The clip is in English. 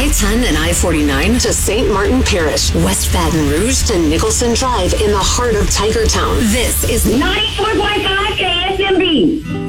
I-10 and I-49 to St. Martin Parish, West Baton Rouge to Nicholson Drive in the heart of Tigertown. This is 94.5 KSMB.